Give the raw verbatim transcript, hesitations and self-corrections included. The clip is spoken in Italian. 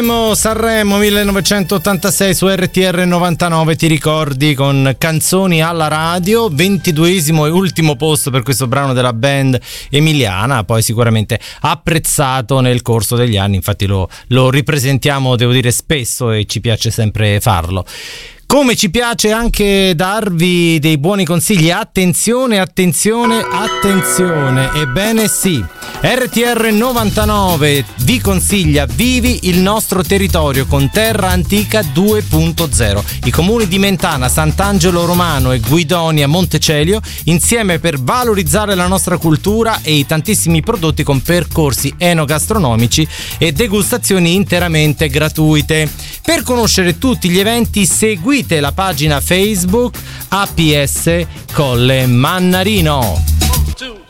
Sanremo, Sanremo millenovecentottantasei su R T R novantanove, ti ricordi, con Canzoni alla radio, ventiduesimo e ultimo posto per questo brano della band emiliana, poi sicuramente apprezzato nel corso degli anni, infatti lo, lo ripresentiamo, devo dire, spesso e ci piace sempre farlo. Come ci piace anche darvi dei buoni consigli. Attenzione, attenzione, attenzione. Ebbene sì, R T R novantanove vi consiglia Vivi il nostro territorio con Terra Antica due punto zero. I comuni di Mentana, Sant'Angelo Romano e Guidonia Montecelio insieme per valorizzare la nostra cultura e i tantissimi prodotti con percorsi enogastronomici e degustazioni interamente gratuite. Per conoscere tutti gli eventi seguite la pagina Facebook A P S Colle Mannarino. One, two.